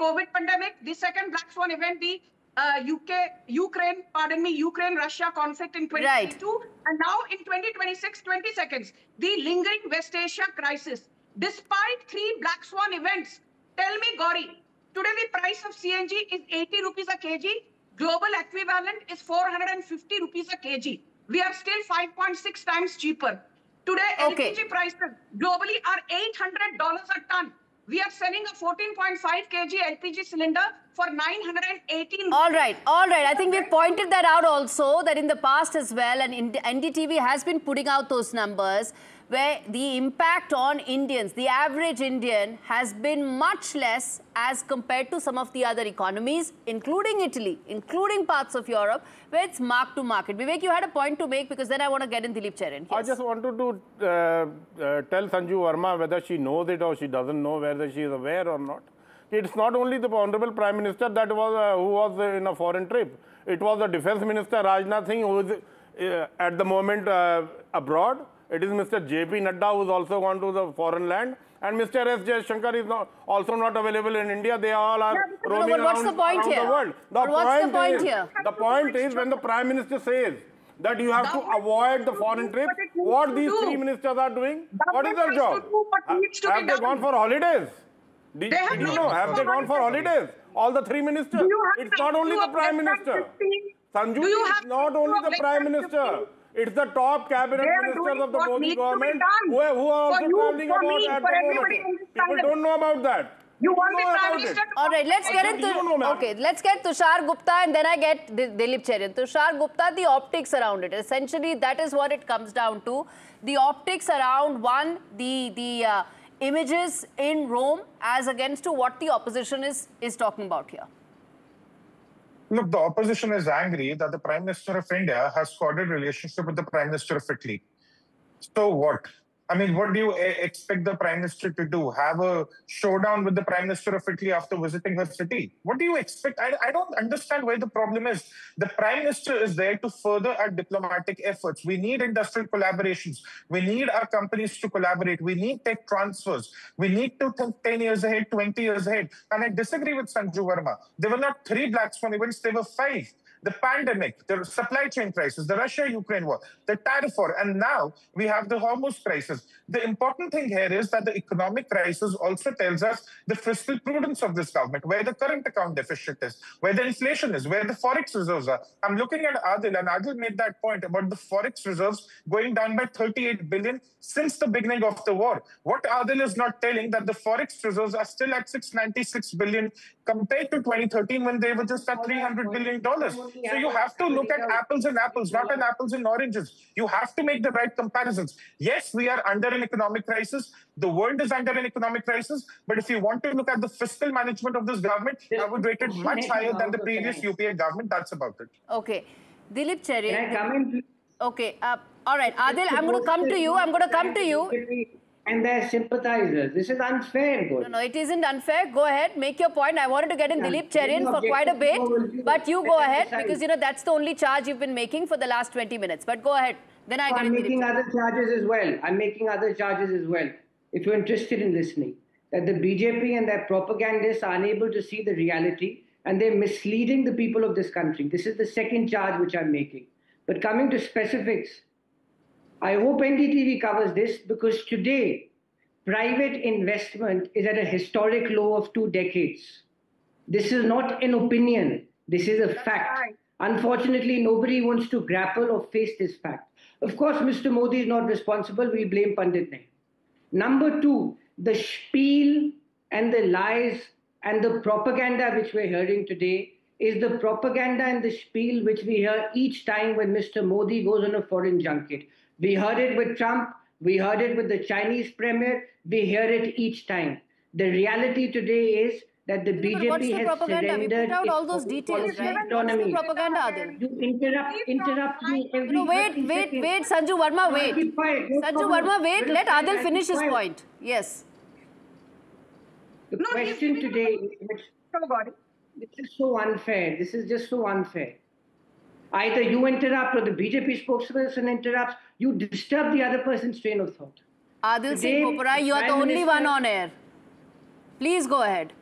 COVID pandemic, the second black swan event, the Ukraine-Russia conflict in 2022, right. and now in 2026, 20 seconds, the lingering West Asia crisis. Despite 3 black swan events, tell me, Gauri, today the price of CNG is 80 rupees a kg. Global equivalent is 450 rupees a kg. We are still 5.6 times cheaper. Today, Okay. LPG prices globally are $800 a ton. We are selling a 14.5 kg LPG cylinder for 918. All right. I think we've pointed that out also, that in the past as well, and NDTV has been putting out those numbers where the impact on Indians, the average Indian, has been much less as compared to some of the other economies, including Italy, including parts of Europe, where it's mark to market. Vivek, you had a point to make, because then I want to get in Dilip Cherian. Yes. I just wanted to tell Sanju Verma whether she knows it or she doesn't know, whether she is aware or not. It's not only the Honorable Prime Minister that was who was in a foreign trip. It was the Defence Minister Rajnath Singh, who is at the moment abroad. It is Mr. J.P. Nadda, who is also gone to the foreign land. And Mr. S. Jaishankar is also not available in India. They all are roaming around the world. The point is when the Prime Minister says that you have to avoid the foreign trip, what these 3 ministers are doing, what is their job? Have they gone for holidays? Did you know? Have they gone for holidays? All the 3 ministers. It's not only the Prime Minister. Sanju, it's not only the Prime Minister. It's the top cabinet ministers of the Modi government who are also traveling about at the moment. People don't know about that. You want the Prime Minister? All right, let's get into let's get Tushar Gupta, and then I get Dilip Cherian. Tushar Gupta, the optics around it. Essentially, that is what it comes down to. The optics around, one, the images in Rome as against to what the opposition is talking about here. Look, the opposition is angry that the Prime Minister of India has cordial relationship with the Prime Minister of Italy. So what? I mean, what do you expect the Prime Minister to do? Have a showdown with the Prime Minister of Italy after visiting her city? What do you expect? I don't understand where the problem is. The Prime Minister is there to further our diplomatic efforts. We need industrial collaborations. We need our companies to collaborate. We need tech transfers. We need to think 10 years ahead, 20 years ahead. And I disagree with Sanju Verma. There were not 3 black swan events, there were 5. The pandemic, the supply chain crisis, the Russia-Ukraine war, the tariff war, and now we have the Hormuz crisis. The important thing here is that the economic crisis also tells us the fiscal prudence of this government, where the current account deficit is, where the inflation is, where the forex reserves are. I'm looking at Adil, and Adil made that point about the forex reserves going down by 38 billion since the beginning of the war. What Adil is not telling that the forex reserves are still at 696 billion compared to 2013 when they were just at $300 billion. So you have to look at apples and apples, not an apples and oranges. You have to make the right comparisons. Yes, we are under an economic crisis. The world is under an economic crisis. But if you want to look at the fiscal management of this government, I would rate it much higher than the previous UPA government. That's about it. Okay. Dilip Cherian. Can I come in? Okay. All right. Adil, I'm going to come to you. And their sympathizers. This is unfair. No, it isn't unfair. Go ahead. Make your point. I wanted to get in Dilip Cherian for quite a bit. But you go ahead, because, that's the only charge you've been making for the last 20 minutes. But go ahead. Then I'm making other charges as well. I'm making other charges as well. If you're interested in listening, that the BJP and their propagandists are unable to see the reality and they're misleading the people of this country. This is the second charge which I'm making. But coming to specifics, I hope NDTV covers this, because today, private investment is at a historic low of 2 decades. This is not an opinion. This is a fact. Unfortunately, nobody wants to grapple or face this fact. Of course, Mr. Modi is not responsible. We blame Pandit Naik. Number 2, the spiel and the lies and the propaganda which we're hearing today is the propaganda and the spiel which we hear each time when Mr. Modi goes on a foreign junket. We heard it with Trump. We heard it with the Chinese premier. We hear it each time. The reality today is that the BJP has surrendered. We put out all those details, right? What's the propaganda, Adil? You interrupt me every wait, Sanju Verma, wait. Sanju Verma, wait. Let Adil finish his point. Yes. The question today is, this is so unfair. This is just so unfair. Either you interrupt or the BJP spokesperson interrupts. You disturb the other person's train of thought. Adil Singh Bopara, you are the only one on air. Please go ahead.